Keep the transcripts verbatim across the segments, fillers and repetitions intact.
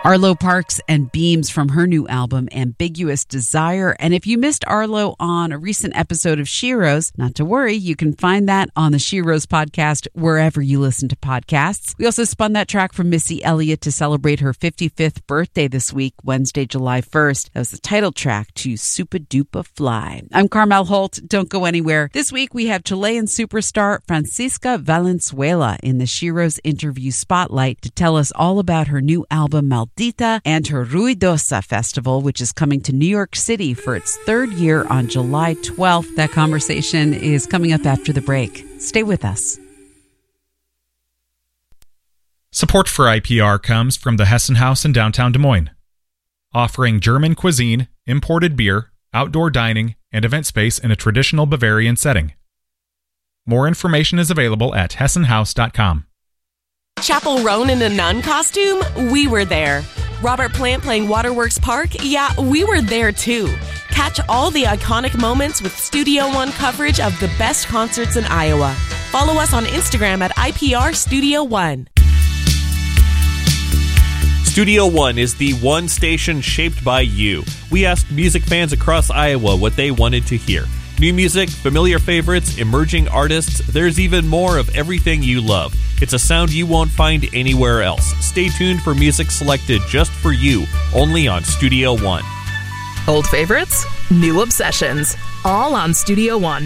Arlo Parks and Beams from her new album, Ambiguous Desire. And if you missed Arlo on a recent episode of Sheroes, not to worry, you can find that on the Sheroes podcast wherever you listen to podcasts. We also spun that track from Missy Elliott to celebrate her fifty-fifth birthday this week, Wednesday, July first. That was the title track to Super Duper Fly. I'm Carmel Holt. Don't go anywhere. This week we have Chilean superstar Francisca Valenzuela in the Sheroes interview spotlight to tell us all about her new album, Maldita, and her Ruidosa Festival, which is coming to New York City for its third year on July twelfth. That conversation is coming up after the break. Stay with us. Support for I P R comes from the Hessen House in downtown Des Moines, offering German cuisine, imported beer, outdoor dining, and event space in a traditional Bavarian setting. More information is available at hessen house dot com. Chappell Roan in a nun costume? We were there. Robert Plant playing Waterworks Park? Yeah, we were there too. Catch all the iconic moments with Studio One coverage of the best concerts in Iowa. Follow us on Instagram at I P R Studio One. Studio One is the one station shaped by you. We asked music fans across Iowa what they wanted to hear. New music, familiar favorites, emerging artists, there's even more of everything you love. It's a sound you won't find anywhere else. Stay tuned for music selected just for you, only on Studio One. Old favorites, new obsessions, all on Studio One.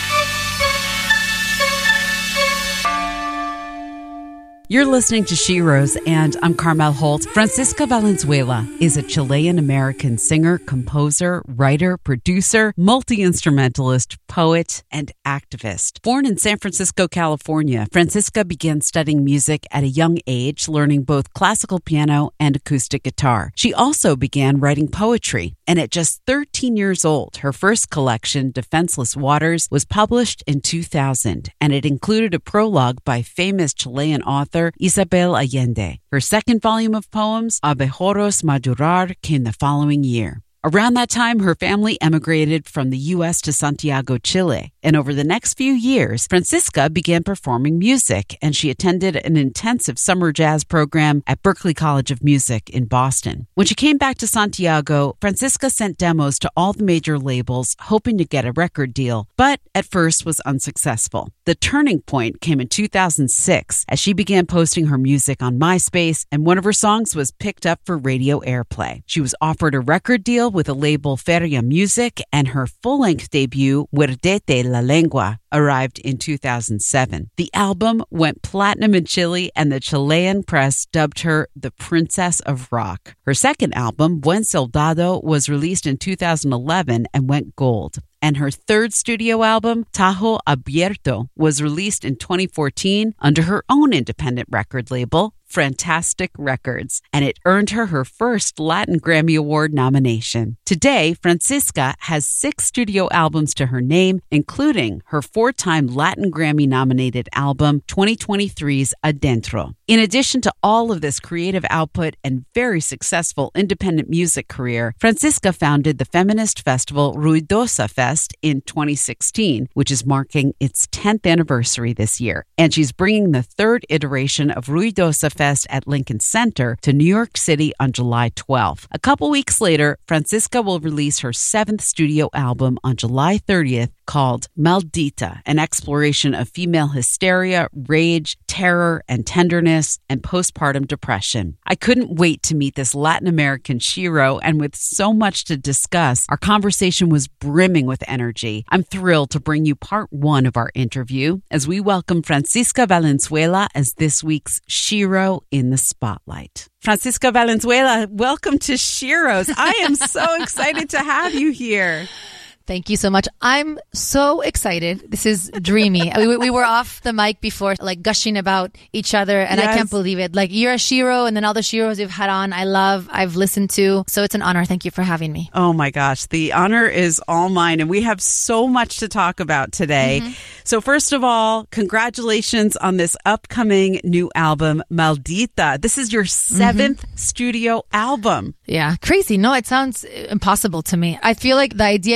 You're listening to Sheroes, and I'm Carmel Holt. Francisca Valenzuela is a Chilean-American singer, composer, writer, producer, multi-instrumentalist, poet, and activist. Born in San Francisco, California, Francisca began studying music at a young age, learning both classical piano and acoustic guitar. She also began writing poetry, and at just thirteen years old, her first collection, Defenseless Waters, was published in two thousand, and it included a prologue by famous Chilean author Isabel Allende. Her second volume of poems, Abejorros Madurar, came the following year. Around that time, her family emigrated from the U S to Santiago, Chile. And over the next few years, Francisca began performing music, and she attended an intensive summer jazz program at Berklee College of Music in Boston. When she came back to Santiago, Francisca sent demos to all the major labels, hoping to get a record deal, but at first was unsuccessful. The turning point came in two thousand six as she began posting her music on MySpace, and one of her songs was picked up for radio airplay. She was offered a record deal with a label Feria Music, and her full-length debut, Muerdete la Lengua, arrived in two thousand seven. The album went platinum in Chile, and the Chilean press dubbed her the Princess of Rock. Her second album, Buen Soldado, was released in two thousand eleven and went gold. And her third studio album, Tajo Abierto, was released in twenty fourteen under her own independent record label, Fantastic Records, and it earned her her first Latin Grammy Award nomination. Today, Francisca has six studio albums to her name, including her four-time Latin Grammy-nominated album, twenty twenty-three's Adentro. In addition to all of this creative output and very successful independent music career, Francisca founded the feminist festival Ruidosa Fest in twenty sixteen, which is marking its tenth anniversary this year. And she's bringing the third iteration of Ruidosa Fest at Lincoln Center to New York City on July twelfth. A couple weeks later, Francisca will release her seventh studio album on July thirtieth called Maldita, an exploration of female hysteria, rage, terror, and tenderness, and postpartum depression. I couldn't wait to meet this Latin American Shero, and with so much to discuss, our conversation was brimming with energy. I'm thrilled to bring you part one of our interview as we welcome Francisca Valenzuela as this week's Shero in the Spotlight. Francisca Valenzuela, welcome to Sheroes. I am so excited to have you here. Thank you so much. I'm so excited. This is dreamy. we, we were off the mic before, like gushing about each other, and yes. I can't believe it. Like, you're a Shero, and then all the Sheros you've had on, I love, I've listened to. So it's an honor. Thank you for having me. Oh my gosh. The honor is all mine, and we have so much to talk about today. Mm-hmm. So first of all, congratulations on this upcoming new album, Maldita. This is your seventh mm-hmm. studio album. Yeah. Crazy. No, it sounds impossible to me. I feel like the idea of even releasing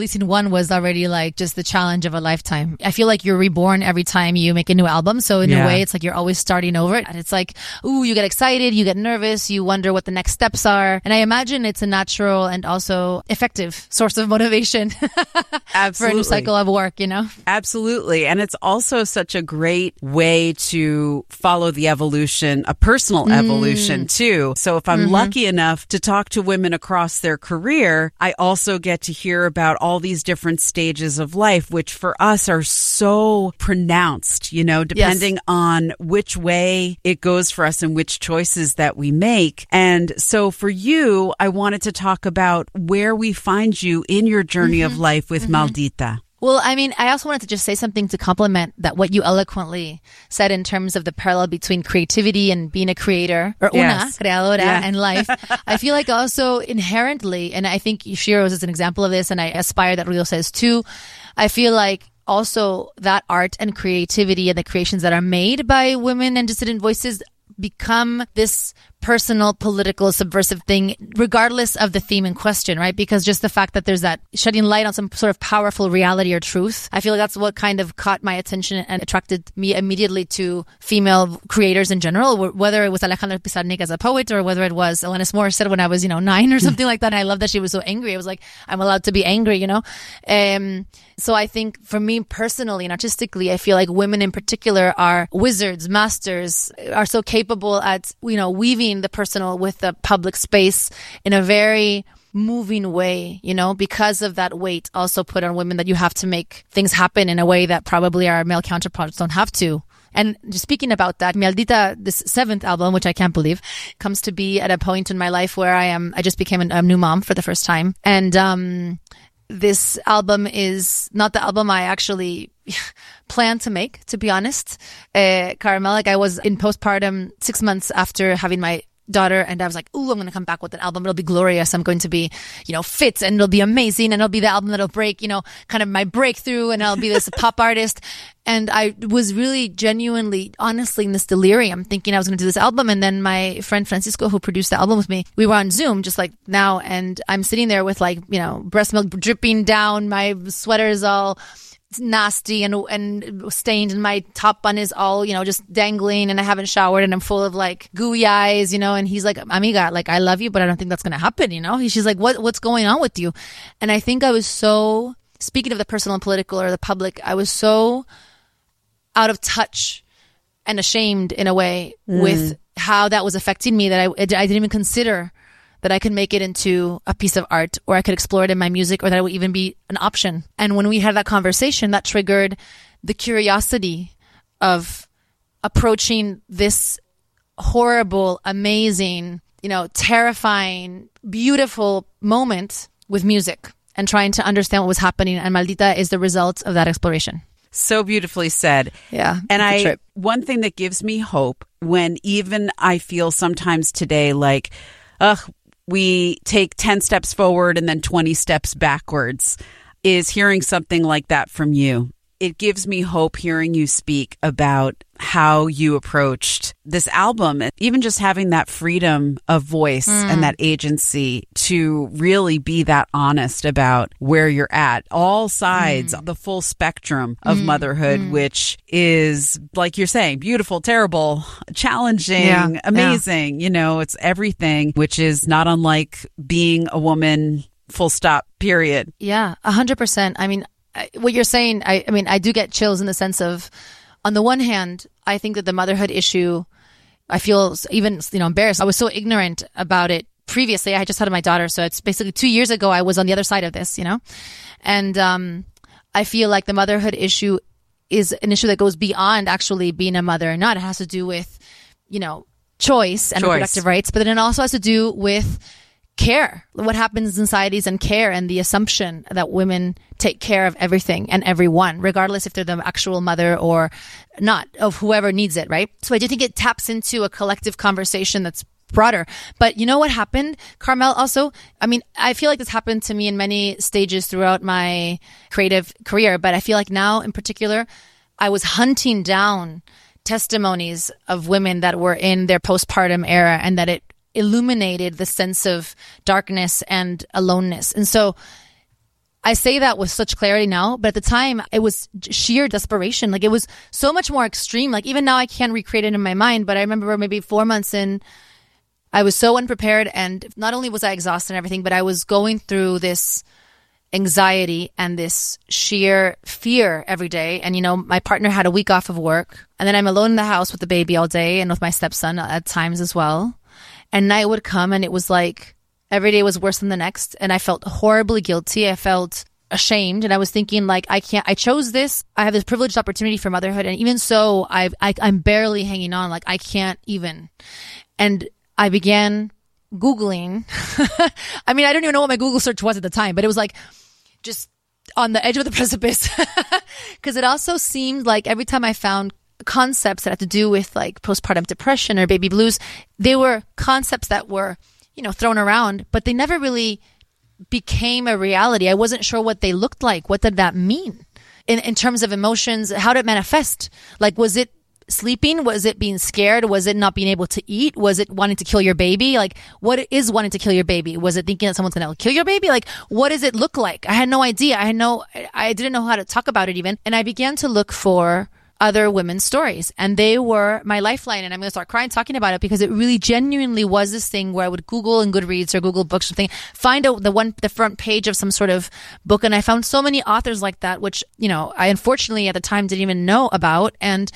releasing one was already like just the challenge of a lifetime. I feel like you're reborn every time you make a new album. So in yeah. a way, it's like you're always starting over. And it's like, ooh, you get excited, you get nervous, you wonder what the next steps are. And I imagine it's a natural and also effective source of motivation for a new cycle of work, you know? Absolutely. And it's also such a great way to follow the evolution, a personal mm. evolution too. So if I'm mm-hmm. lucky enough to talk to women across their career, I also get to hear about all these different stages of life, which for us are so pronounced, you know, depending yes. on which way it goes for us and which choices that we make. And so for you, I wanted to talk about where we find you in your journey mm-hmm. of life with mm-hmm. Maldita. Well, I mean, I also wanted to just say something to complement that what you eloquently said in terms of the parallel between creativity and being a creator, or yes. una, creadora, yeah. and life. I feel like also inherently, and I think Shiro's is an example of this, and I aspire that Ruido says too, I feel like also that art and creativity and the creations that are made by women and dissident voices become this personal, political, subversive thing, regardless of the theme in question, right? Because just the fact that there's that shedding light on some sort of powerful reality or truth, I feel like that's what kind of caught my attention and attracted me immediately to female creators in general, whether it was Alejandra Pizarnik as a poet or whether it was Alanis Morissette when I was, you know, nine or something like that. And I love that she was so angry. It was like, I'm allowed to be angry, you know? Um, so I think for me personally and artistically, I feel like women in particular are wizards, masters, are so capable at, you know, weaving the personal with the public space in a very moving way, you know, because of that weight also put on women that you have to make things happen in a way that probably our male counterparts don't have to. And just speaking about that, Maldita, this seventh album, which I can't believe, comes to be at a point in my life where I am, I just became a new mom for the first time. And, um, this album is not the album I actually planned to make, to be honest. Uh, Caramel, like I was in postpartum six months after having my daughter, and I was like, ooh, I'm going to come back with an album. It'll be glorious. I'm going to be, you know, fit, and it'll be amazing, and it'll be the album that'll break, you know, kind of my breakthrough, and I'll be this pop artist. And I was really genuinely, honestly, in this delirium, thinking I was going to do this album. And then my friend Francisco, who produced the album with me, we were on Zoom just like now, and I'm sitting there with like, you know, breast milk dripping down, my sweater is all nasty and and stained, and my top bun is all, you know, just dangling, and I haven't showered, and I'm full of like gooey eyes, you know. And he's like, amiga, like I love you, but I don't think that's gonna happen, you know. She's like, what what's going on with you? And I think I was so, speaking of the personal and political or the public, I was so out of touch and ashamed in a way mm. with how that was affecting me that I I didn't even consider that I could make it into a piece of art, or I could explore it in my music, or that it would even be an option. And when we had that conversation, that triggered the curiosity of approaching this horrible, amazing, you know, terrifying, beautiful moment with music and trying to understand what was happening. And Maldita is the result of that exploration. So beautifully said. Yeah. And I, trip. one thing that gives me hope when even I feel sometimes today like, ugh, we take ten steps forward and then twenty steps backwards, is hearing something like that from you. It gives me hope hearing you speak about how you approached this album, even just having that freedom of voice mm. and that agency to really be that honest about where you're at. All sides, mm. the full spectrum of mm. motherhood, mm. which is, like you're saying, beautiful, terrible, challenging, yeah. amazing. Yeah. You know, it's everything, which is not unlike being a woman, full stop, period. Yeah, a hundred percent. I mean, what you're saying, I, I mean, I do get chills in the sense of, on the one hand, I think that the motherhood issue, I feel even, you know, embarrassed. I was so ignorant about it previously. I just had my daughter. So it's basically two years ago, I was on the other side of this, you know, and um, I feel like the motherhood issue is an issue that goes beyond actually being a mother or not. It has to do with, you know, choice and choice. reproductive rights, but then it also has to do with care, what happens in societies and care, and the assumption that women take care of everything and everyone, regardless if they're the actual mother or not, of whoever needs it, right? So I do think it taps into a collective conversation that's broader. But you know what happened, Carmel, also? I mean, I feel like this happened to me in many stages throughout my creative career, but I feel like now in particular, I was hunting down testimonies of women that were in their postpartum era, and that it illuminated the sense of darkness and aloneness. And so I say that with such clarity now, but at the time it was sheer desperation. Like it was so much more extreme. Like even now I can't recreate it in my mind, but I remember maybe four months in, I was so unprepared, and not only was I exhausted and everything, but I was going through this anxiety and this sheer fear every day. And, you know, my partner had a week off of work, and then I'm alone in the house with the baby all day and with my stepson at times as well. And night would come, and it was like every day was worse than the next. And I felt horribly guilty. I felt ashamed. And I was thinking like, I can't, I chose this. I have this privileged opportunity for motherhood. And even so, I've, I, I'm barely hanging on. Like I can't even. And I began Googling. I mean, I don't even know what my Google search was at the time, but it was like just on the edge of the precipice. Because it also seemed like every time I found concepts that had to do with like postpartum depression or baby blues, they were concepts that were, you know, thrown around, but they never really became a reality. I wasn't sure what they looked like. What did that mean in, in terms of emotions? How did it manifest? Like, was it sleeping? Was it being scared? Was it not being able to eat? Was it wanting to kill your baby? Like, what is wanting to kill your baby? Was it thinking that someone's going to kill your baby? Like, what does it look like? I had no idea. I had no, I didn't know how to talk about it even. And I began to look for other women's stories, and they were my lifeline. And I'm going to start crying talking about it because it really genuinely was this thing where I would Google in Goodreads or Google Books or something, find out the one, the front page of some sort of book. And I found so many authors like that, which, you know, I unfortunately at the time didn't even know about. And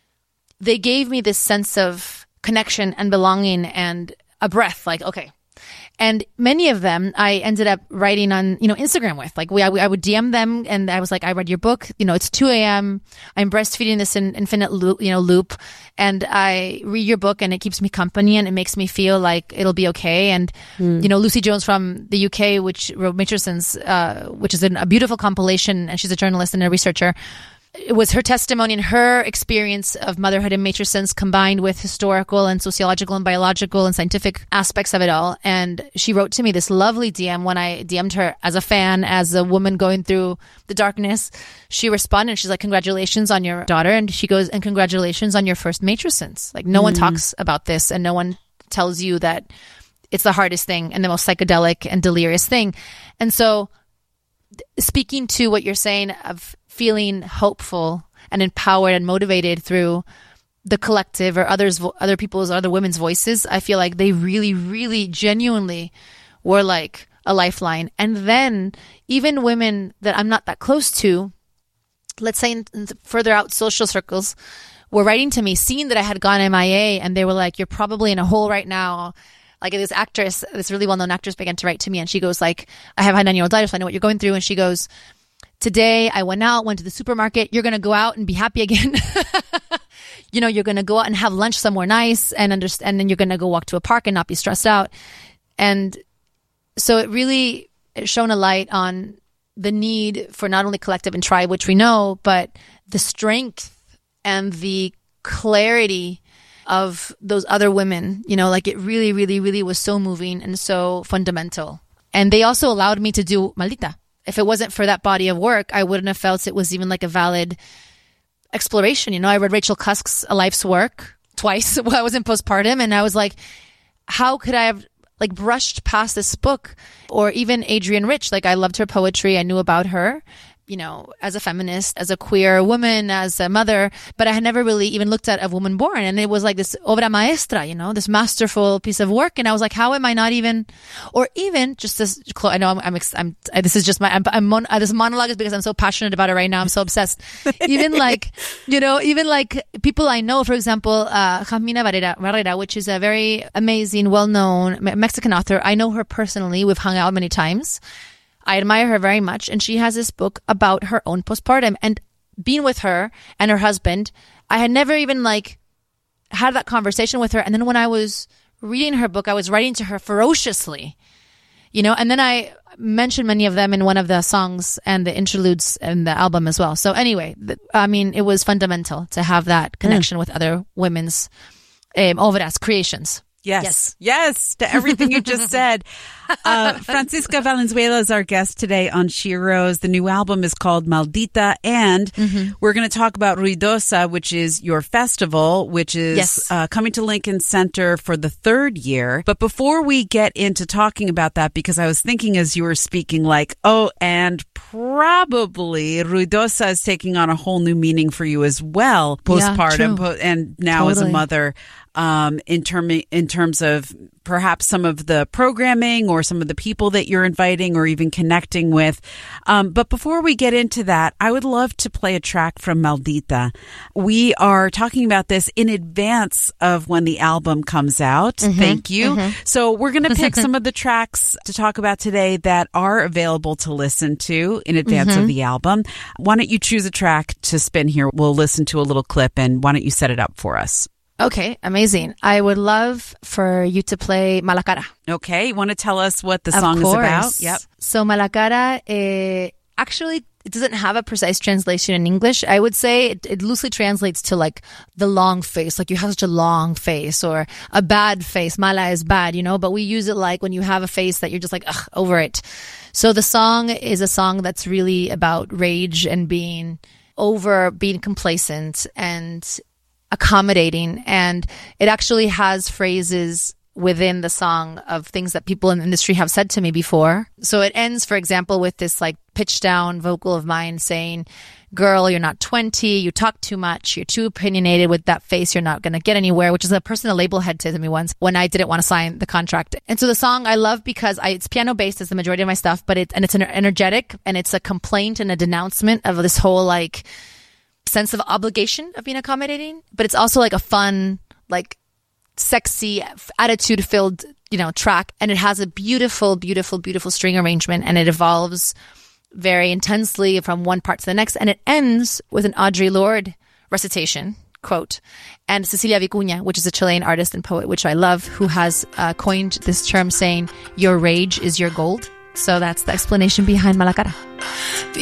they gave me this sense of connection and belonging and a breath, like, okay. And many of them I ended up writing on, you know, Instagram with. Like, we, I, I would D M them, and I was like, I read your book. You know, it's two a.m. I'm breastfeeding this in infinite loop, you know, loop. And I read your book, and it keeps me company, and it makes me feel like it'll be okay. And, mm. you know, Lucy Jones from the U K, which wrote Matrixons, uh, which is an, a beautiful compilation, and she's a journalist and a researcher. It was her testimony and her experience of motherhood and Matrixons combined with historical and sociological and biological and scientific aspects of it all. And she wrote to me this lovely D M when I D M'd her as a fan, as a woman going through the darkness. She responded. She's like, congratulations on your daughter. And she goes, and congratulations on your first Matrixons. Like, no mm. one talks about this, and no one tells you that it's the hardest thing and the most psychedelic and delirious thing. And so speaking to what you're saying of feeling hopeful and empowered and motivated through the collective or others, other people's, other women's voices, I feel like they really, really genuinely were like a lifeline. And then even women that I'm not that close to, let's say in, in further out social circles, were writing to me, seeing that I had gone M I A, and they were like, you're probably in a hole right now. Like this actress, this really well-known actress began to write to me, and she goes like, I have a nine-year-old daughter, so I know what you're going through. And she goes, today I went out, went to the supermarket. You're going to go out and be happy again. You know, you're going to go out and have lunch somewhere nice, and understand, and then you're going to go walk to a park and not be stressed out. And so it really shone a light on the need for not only collective and tribe, which we know, but the strength and the clarity of those other women. You know, like it really, really, really was so moving and so fundamental. And they also allowed me to do Maldita. If it wasn't for that body of work, I wouldn't have felt it was even like a valid exploration. You know, I read Rachel Cusk's A Life's Work twice while I was in postpartum, and I was like, how could I have like brushed past this book? Or even Adrienne Rich, like I loved her poetry. I knew about her, you know, as a feminist, as a queer woman, as a mother, but I had never really even looked at A Woman Born. And it was like this obra maestra, you know, this masterful piece of work. And I was like, how am I not even, or even just this, I know I'm, I'm, I'm this is just my, I'm, I'm mon, this monologue is because I'm so passionate about it right now. I'm so obsessed. Even like, you know, even like people I know, for example, uh, Jamina Barrera, Barrera, which is a very amazing, well-known Mexican author. I know her personally. We've hung out many times. I admire her very much. And she has this book about her own postpartum, and being with her and her husband, I had never even like had that conversation with her. And then when I was reading her book, I was writing to her ferociously, you know, and then I mentioned many of them in one of the songs and the interludes in the album as well. So anyway, th- I mean, it was fundamental to have that connection mm. with other women's um, obras, creations. Yes. Yes. Yes, to everything you just said. Uh, Francisca Valenzuela is our guest today on She Rose. The new album is called Maldita, and mm-hmm. we're going to talk about Ruidosa, which is your festival, which is yes. uh, coming to Lincoln Center for the third year. But before we get into talking about that, because I was thinking as you were speaking, like, oh, and probably Ruidosa is taking on a whole new meaning for you as well, postpartum, yeah, po- and now totally. as a mother. Um, in term in terms of perhaps some of the programming or some of the people that you're inviting or even connecting with. Um, but before we get into that, I would love to play a track from Maldita. We are talking about this in advance of when the album comes out. Mm-hmm, Thank you. Mm-hmm. So we're going to pick some of the tracks to talk about today that are available to listen to in advance mm-hmm. of the album. Why don't you choose a track to spin here? We'll listen to a little clip, and why don't you set it up for us? Okay, amazing. I would love for you to play Mala Cara. Okay, you want to tell us what the of song course. is about? Yep. So Mala Cara, eh, actually, it doesn't have a precise translation in English. I would say it, it loosely translates to like the long face, like you have such a long face, or a bad face. Mala is bad, you know, but we use it like when you have a face that you're just like, ugh, over it. So the song is a song that's really about rage and being over, being complacent and accommodating, and it actually has phrases within the song of things that people in the industry have said to me before. So it ends, for example, with this like pitched down vocal of mine saying, girl, you're not twenty, you talk too much, you're too opinionated, with that face you're not going to get anywhere, which is a person the label had said to me once when I didn't want to sign the contract. And so the song I love because I, it's piano based as the majority of my stuff, but it, and it's energetic, and it's a complaint and a denouncement of this whole like sense of obligation of being accommodating, but it's also like a fun, like sexy, attitude filled, you know, track. And it has a beautiful, beautiful, beautiful string arrangement, and it evolves very intensely from one part to the next. And it ends with an Audre Lorde recitation, quote, and Cecilia Vicuña, which is a Chilean artist and poet, which I love, who has uh, coined this term saying, your rage is your gold. So that's the explanation behind Mala Cara.